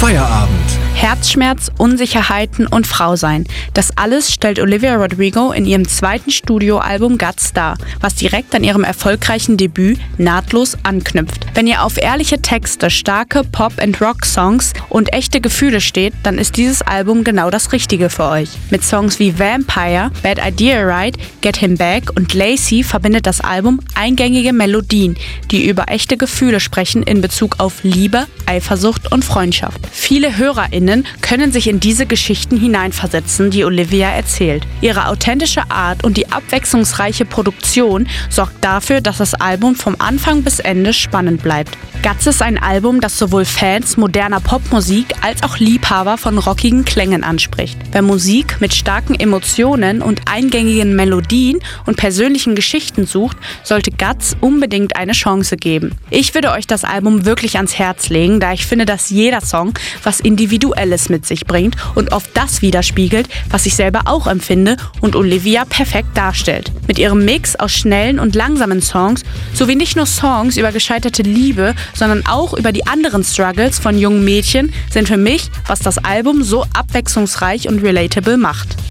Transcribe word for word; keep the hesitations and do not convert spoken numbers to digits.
Feierabend. Herzschmerz, Unsicherheiten und Frausein. Das alles stellt Olivia Rodrigo in ihrem zweiten Studioalbum Guts dar, was direkt an ihrem erfolgreichen Debüt nahtlos anknüpft. Wenn ihr auf ehrliche Texte, starke Pop- and Rock-Songs und echte Gefühle steht, dann ist dieses Album genau das Richtige für euch. Mit Songs wie Vampire, Bad Idea Right, Get Him Back und Lazy verbindet das Album eingängige Melodien, die über echte Gefühle sprechen in Bezug auf Liebe, Eifersucht und Freundschaft. Viele HörerInnen können sich in diese Geschichten hineinversetzen, die Olivia erzählt. Ihre authentische Art und die abwechslungsreiche Produktion sorgt dafür, dass das Album vom Anfang bis Ende spannend bleibt. Guts ist ein Album, das sowohl Fans moderner Popmusik als auch Liebhaber von rockigen Klängen anspricht. Wer Musik mit starken Emotionen und eingängigen Melodien und persönlichen Geschichten sucht, sollte Guts unbedingt eine Chance geben. Ich würde euch das Album wirklich ans Herz legen, da ich finde, dass jeder Song was Individuelles mit sich bringt und oft das widerspiegelt, was ich selber auch empfinde und Olivia perfekt darstellt. Mit ihrem Mix aus schnellen und langsamen Songs sowie nicht nur Songs über gescheiterte Liebe, sondern auch über die anderen Struggles von jungen Mädchen sind für mich, was das Album so abwechslungsreich und relatable macht.